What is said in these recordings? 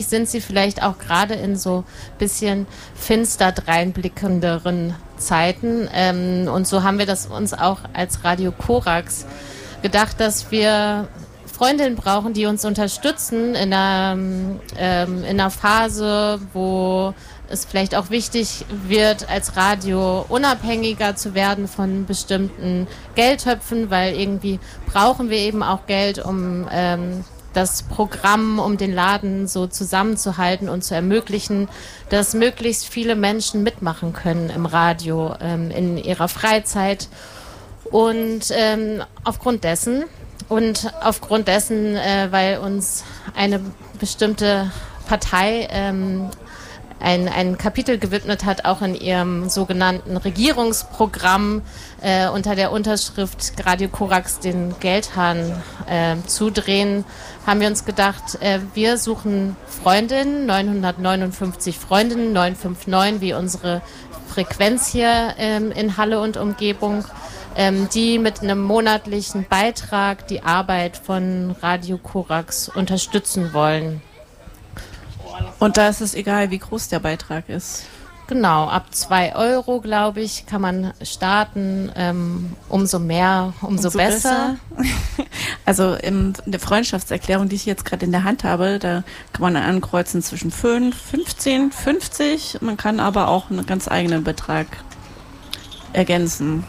sind sie vielleicht auch gerade in so bisschen finster dreinblickenderen Zeiten. Und so haben wir das uns auch als Radio Korax gedacht, dass wir Freundinnen brauchen, die uns unterstützen in einer Phase, wo es vielleicht auch wichtig wird, als Radio unabhängiger zu werden von bestimmten Geldtöpfen, weil irgendwie brauchen wir eben auch Geld, um das Programm, um den Laden so zusammenzuhalten und zu ermöglichen, dass möglichst viele Menschen mitmachen können im Radio in ihrer Freizeit. Und aufgrund dessen, weil uns eine bestimmte Partei ein Kapitel gewidmet hat, auch in ihrem sogenannten Regierungsprogramm unter der Unterschrift Radio Korax den Geldhahn zudrehen, haben wir uns gedacht, wir suchen Freundinnen, 959 Freundinnen, 959 wie unsere Frequenz hier in Halle und Umgebung, die mit einem monatlichen Beitrag die Arbeit von Radio Korax unterstützen wollen. Und da ist es egal, wie groß der Beitrag ist. Genau, ab 2 Euro, glaube ich, kann man starten. Umso mehr, umso besser. Also in der Freundschaftserklärung, die ich jetzt gerade in der Hand habe, da kann man ankreuzen zwischen 5, 15, 50. Man kann aber auch einen ganz eigenen Betrag ergänzen.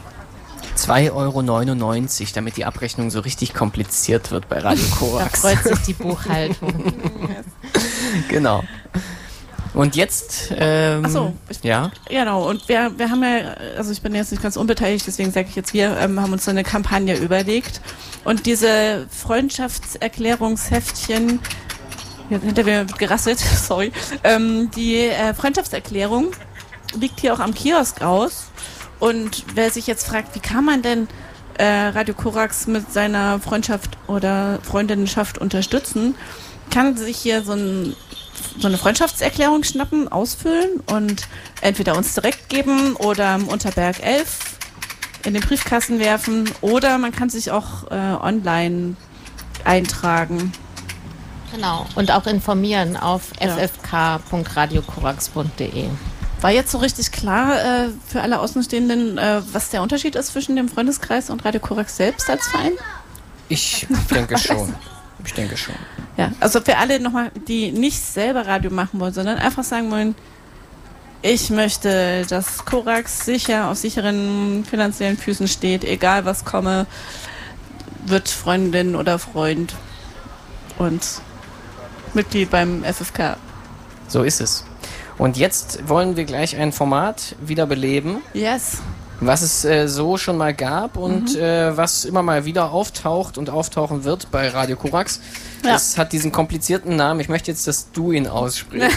2,99 €, damit die Abrechnung so richtig kompliziert wird bei Radio Korax. Da freut sich die Buchhaltung. Genau. Und jetzt, ja? Genau, und wir haben ja, also ich bin jetzt nicht ganz unbeteiligt, deswegen sage ich jetzt, wir haben uns so eine Kampagne überlegt. Und diese Freundschaftserklärungsheftchen, hinter mir wird gerasselt, sorry, die Freundschaftserklärung liegt hier auch am Kiosk aus. Und wer sich jetzt fragt, wie kann man denn Radio Korax mit seiner Freundschaft oder Freundinnenschaft unterstützen, kann sich hier so eine Freundschaftserklärung schnappen, ausfüllen und entweder uns direkt geben oder im Unterberg 11 in den Briefkasten werfen oder man kann sich auch online eintragen. Genau, und auch informieren auf ffk.radiokorax.de. War jetzt so richtig klar für alle Außenstehenden, was der Unterschied ist zwischen dem Freundeskreis und Radio Korax selbst als Verein? Ich denke schon. Ich denke schon. Ja, also für alle nochmal, die nicht selber Radio machen wollen, sondern einfach sagen wollen, ich möchte, dass Korax sicher auf sicheren finanziellen Füßen steht, egal was komme, wird Freundin oder Freund und Mitglied beim FFK. So ist es. Und jetzt wollen wir gleich ein Format wiederbeleben. Yes. Was es so schon mal gab und was immer mal wieder auftaucht und auftauchen wird bei Radio Korax. Ja. Das hat diesen komplizierten Namen. Ich möchte jetzt, dass du ihn aussprichst.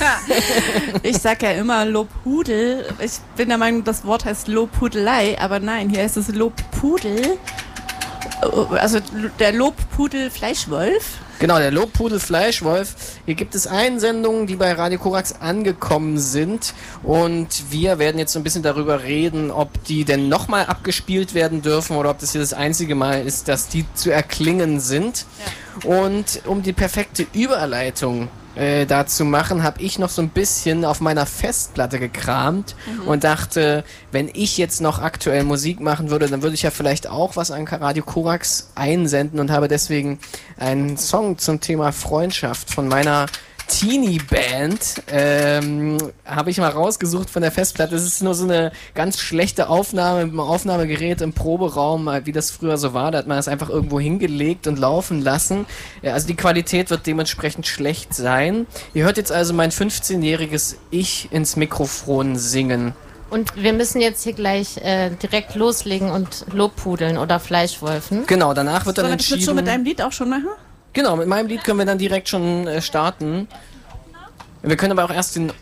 Ich sag ja immer Lobhudel. Ich bin der Meinung, das Wort heißt Lobhudelei, aber nein, hier heißt es Lobpudel. Also der Lobpudel Fleischwolf. Genau, der Lobpudel Fleischwolf. Hier gibt es Einsendungen, die bei Radio Korax angekommen sind und wir werden jetzt so ein bisschen darüber reden, ob die denn nochmal abgespielt werden dürfen oder ob das hier das einzige Mal ist, dass die zu erklingen sind. Ja. Und um die perfekte Überleitung da zu machen, habe ich noch so ein bisschen auf meiner Festplatte gekramt und dachte, wenn ich jetzt noch aktuell Musik machen würde, dann würde ich ja vielleicht auch was an Radio Korax einsenden und habe deswegen einen Song zum Thema Freundschaft von meiner Teenie-Band habe ich mal rausgesucht von der Festplatte. Es ist nur so eine ganz schlechte Aufnahme mit einem Aufnahmegerät im Proberaum, wie das früher so war. Da hat man das einfach irgendwo hingelegt und laufen lassen. Ja, also die Qualität wird dementsprechend schlecht sein. Ihr hört jetzt also mein 15-jähriges Ich ins Mikrofon singen. Und wir müssen jetzt hier gleich direkt loslegen und Lobpudeln oder Fleischwolfen. Genau, danach wird dann entschieden... Willst du mit deinem Lied auch schon machen? Genau, mit meinem Lied können wir dann direkt schon starten. Wir können aber auch erst den...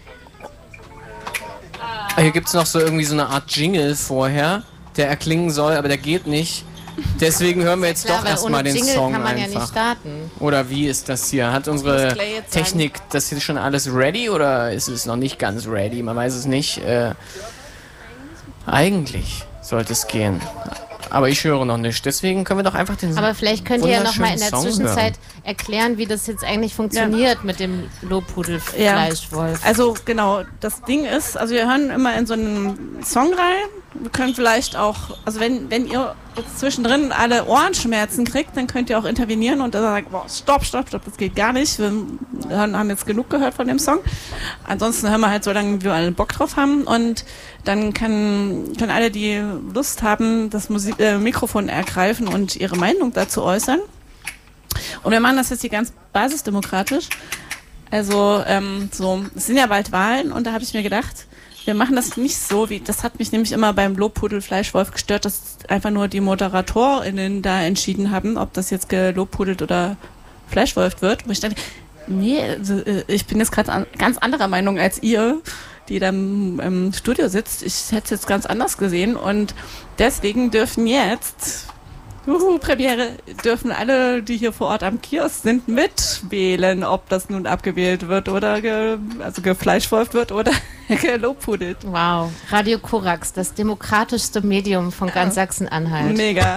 Hier gibt es noch so irgendwie so eine Art Jingle vorher, der erklingen soll, aber der geht nicht. Deswegen hören wir jetzt doch erstmal den Jingle Song kann man einfach. Ja nicht starten. Oder wie ist das hier? Hat unsere Technik das hier schon alles ready oder ist es noch nicht ganz ready? Man weiß es nicht. Eigentlich sollte es gehen. Aber ich höre noch nicht. Deswegen können wir doch einfach den Aber vielleicht könnt ihr ja noch mal in der wunderschönen Song Zwischenzeit erklären, wie das jetzt eigentlich funktioniert mit dem Lobpudel-Fleischwolf. Also genau, das Ding ist, also wir hören immer in so einen Song rein. Wir können vielleicht auch, also wenn ihr jetzt zwischendrin alle Ohrenschmerzen kriegt, dann könnt ihr auch intervenieren und dann sagen, boah, stopp, das geht gar nicht. Wir haben jetzt genug gehört von dem Song. Ansonsten hören wir halt so lange, wie wir alle Bock drauf haben, und dann können alle, die Lust haben, das Mikrofon ergreifen und ihre Meinung dazu äußern. Und wir machen das jetzt hier ganz basisdemokratisch. Also es sind ja bald Wahlen, und da habe ich mir gedacht, wir machen das nicht so, das hat mich nämlich immer beim Lobpudel Fleischwolf gestört, dass einfach nur die ModeratorInnen da entschieden haben, ob das jetzt gelobpudelt oder Fleischwolf wird. Wo ich dachte, nee, also, ich bin jetzt gerade ganz anderer Meinung als ihr, die da im Studio sitzt. Ich hätte es jetzt ganz anders gesehen, und deswegen dürfen jetzt Premiere, dürfen alle, die hier vor Ort am Kiosk sind, mitwählen, ob das nun abgewählt wird oder gefleischwolft wird oder gelobpudelt. Wow. Radio Korax, das demokratischste Medium von ganz Sachsen-Anhalt. Mega.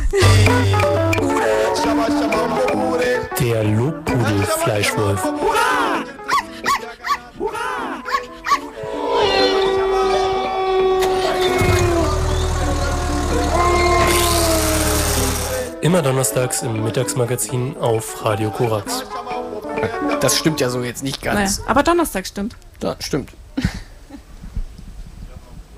Der Lobpudel-Fleischwolf. Immer donnerstags im Mittagsmagazin auf Radio Korax. Das stimmt ja so jetzt nicht ganz. Naja, aber Donnerstag stimmt. Ja, stimmt.